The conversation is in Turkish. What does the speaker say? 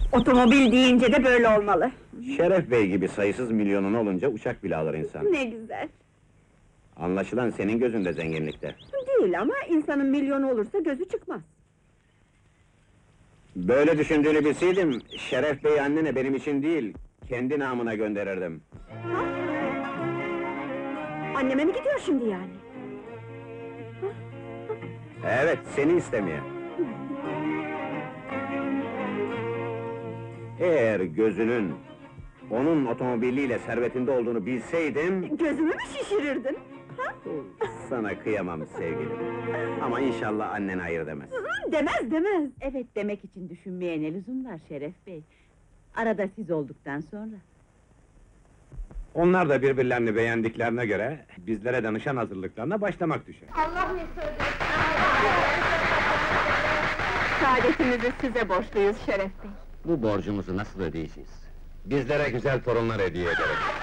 Otomobil deyince de böyle olmalı. Şeref Bey gibi sayısız milyonun olunca uçak bile alır insan. Ne güzel. Anlaşılan senin gözünde zenginlikte. Değil ama insanın milyonu olursa gözü çıkmaz. Böyle düşündüğünü bilseydim, Şeref Bey annene benim için değil, kendi namına gönderirdim. Ha? Anneme mi gidiyor şimdi yani? Evet, seni istemeye. Eğer gözünün, onun otomobiliyle servetinde olduğunu bilseydim... Gözümü mü şişirirdin? Ha? Sana kıyamam sevgilim. Ama inşallah annen hayır demez. Demez demez. Evet demek için düşünmeye ne lüzum var Şeref Bey? Arada siz olduktan sonra. Onlar da birbirlerini beğendiklerine göre, bizlere danışan hazırlıklarına başlamak düşer. Allah mesut Saadetimizi size borçluyuz Şeref Bey. Bu borcumuzu nasıl ödeyeceğiz? Bizlere güzel torunlar hediye ederek.